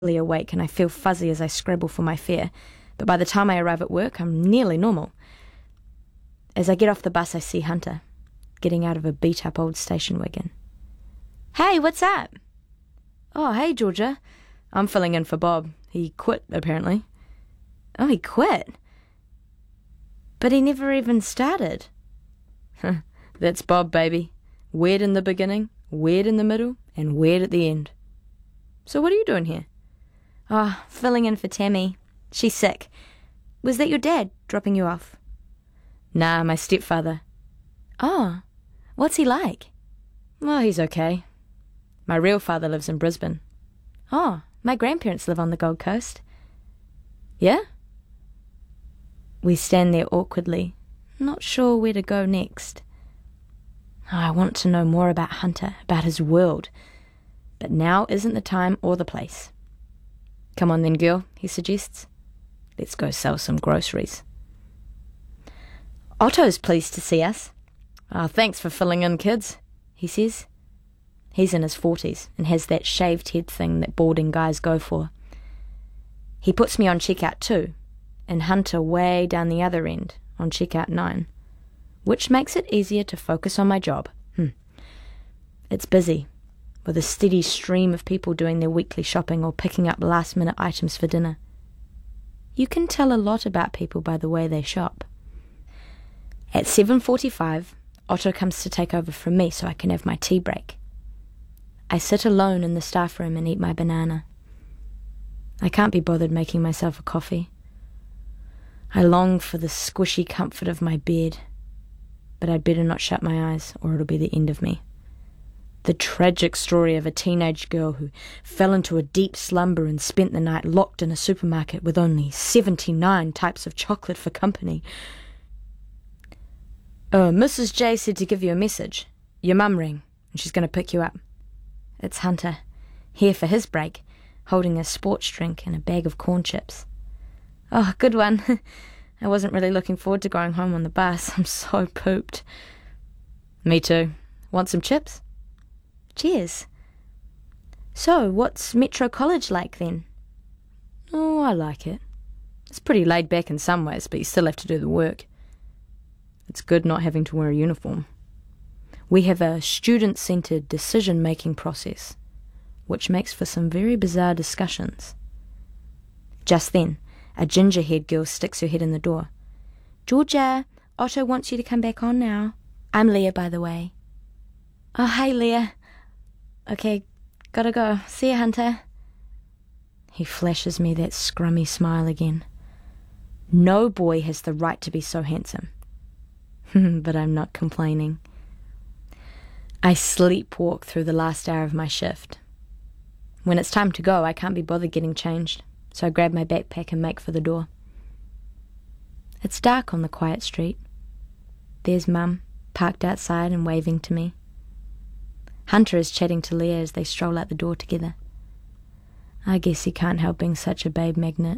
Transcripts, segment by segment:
awake and I feel fuzzy as I scrabble for my fare, but by the time I arrive at work, I'm nearly normal. As I get off the bus, I see Hunter, getting out of a beat-up old station wagon. "Hey, what's up?" "Oh, hey, Georgia. I'm filling in for Bob. He quit, apparently." "Oh, he quit? But he never even started." "That's Bob, baby. Weird in the beginning, weird in the middle, and weird at the end. So what are you doing here?" "Oh, filling in for Tammy. She's sick. Was that your dad dropping you off?" "Nah, my stepfather." "Oh, what's he like?" "Oh, he's okay. My real father lives in Brisbane." "Oh, my grandparents live on the Gold Coast." "Yeah?" We stand there awkwardly, not sure where to go next. I want to know more about Hunter, about his world, but now isn't the time or the place. "Come on then, girl," he suggests. "Let's go sell some groceries." "Otto's pleased to see us." "Oh, thanks for filling in, kids," he says. He's in his 40s and has that shaved head thing that balding guys go for. He puts me on checkout 2, and Hunter way down the other end on checkout 9, which makes it easier to focus on my job. It's busy, with a steady stream of people doing their weekly shopping or picking up last-minute items for dinner. You can tell a lot about people by the way they shop. At 7:45, Otto comes to take over from me so I can have my tea break. I sit alone in the staff room and eat my banana. I can't be bothered making myself a coffee. I long for the squishy comfort of my bed, but I'd better not shut my eyes or it'll be the end of me. The tragic story of a teenage girl who fell into a deep slumber and spent the night locked in a supermarket with only 79 types of chocolate for company. "Oh, Mrs. J said to give you a message. Your mum rang, and she's going to pick you up." It's Hunter, here for his break, holding a sports drink and a bag of corn chips. "Oh, good one. I wasn't really looking forward to going home on the bus. I'm so pooped." "Me too. Want some chips?" "Cheers." "So, what's Metro College like then?" "Oh, I like it. It's pretty laid back in some ways, but you still have to do the work. It's good not having to wear a uniform. We have a student-centred decision-making process, which makes for some very bizarre discussions." Just then, a ginger-haired girl sticks her head in the door. "Georgia, Otto wants you to come back on now. I'm Leah, by the way." "Oh, hey, Leah. Okay, gotta go. See ya, Hunter." He flashes me that scrummy smile again. No boy has the right to be so handsome. But I'm not complaining. I sleepwalk through the last hour of my shift. When it's time to go, I can't be bothered getting changed, so I grab my backpack and make for the door. It's dark on the quiet street. There's Mum, parked outside and waving to me. Hunter is chatting to Leah as they stroll out the door together. I guess he can't help being such a babe magnet.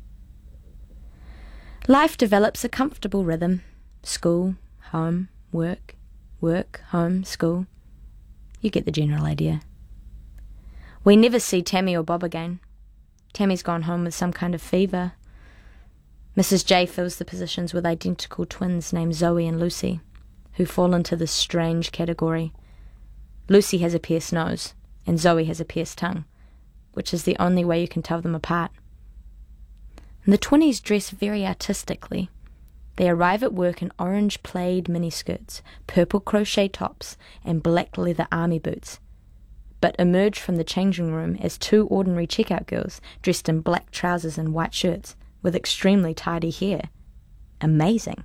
Life develops a comfortable rhythm. School, home, work, work, home, school. You get the general idea. We never see Tammy or Bob again. Tammy's gone home with some kind of fever. Mrs. J fills the positions with identical twins named Zoe and Lucy, who fall into this strange category. Lucy has a pierced nose, and Zoe has a pierced tongue, which is the only way you can tell them apart. And the twinnies dress very artistically. They arrive at work in orange plaid miniskirts, purple crochet tops, and black leather army boots, but emerge from the changing room as 2 ordinary checkout girls dressed in black trousers and white shirts with extremely tidy hair. Amazing.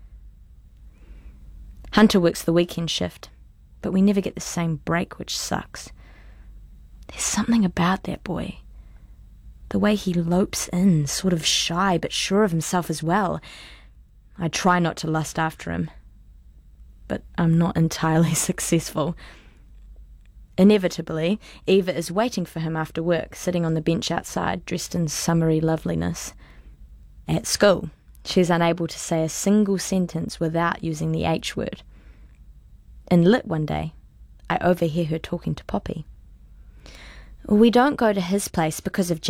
Hunter works the weekend shift, but we never get the same break, which sucks. There's something about that boy. The way he lopes in, sort of shy but sure of himself as well. I try not to lust after him, but I'm not entirely successful. Inevitably, Eva is waiting for him after work, sitting on the bench outside, dressed in summery loveliness. At school, she's unable to say a single sentence without using the H word. In lit one day, I overhear her talking to Poppy. We don't go to his place because of